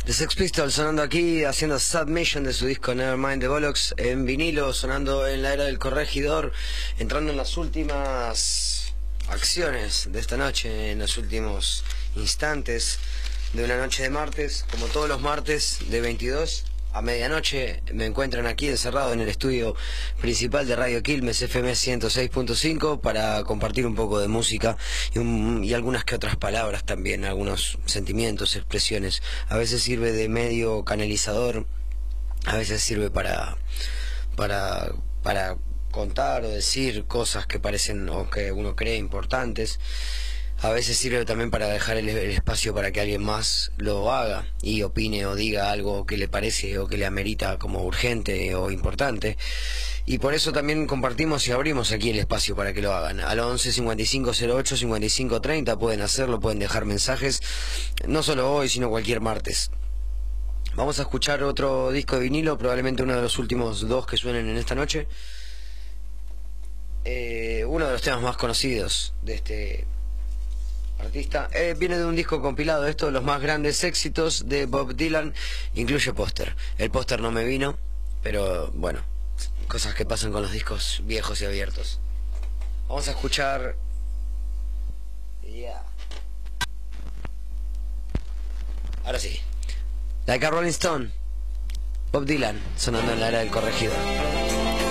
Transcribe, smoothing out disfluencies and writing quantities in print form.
The Sex Pistols sonando aquí, haciendo Submission de su disco Nevermind the Bollocks en vinilo, sonando en la era del corregidor, entrando en las últimas acciones de esta noche, en los últimos instantes de una noche de martes. Como todos los martes de 22 a medianoche me encuentran aquí encerrado en el estudio principal de Radio Quilmes FM 106.5 para compartir un poco de música y algunas que otras palabras también, algunos sentimientos, expresiones. A veces sirve de medio canalizador, a veces sirve para contar o decir cosas que parecen o que uno cree importantes. A veces sirve también para dejar el espacio para que alguien más lo haga y opine o diga algo que le parece o que le amerita como urgente o importante. Y por eso también compartimos y abrimos aquí el espacio para que lo hagan. Al 11 55 08 55 30 pueden hacerlo, pueden dejar mensajes, no solo hoy, sino cualquier martes. Vamos a escuchar otro disco de vinilo, probablemente uno de los últimos dos que suenen en esta noche. Uno de los temas más conocidos de este artista, viene de un disco compilado, esto, los más grandes éxitos de Bob Dylan, incluye póster. El póster no me vino, pero bueno, cosas que pasan con los discos viejos y abiertos. Vamos a escuchar ahora sí, Like a Rolling Stone, Bob Dylan, sonando en la era del corregidor.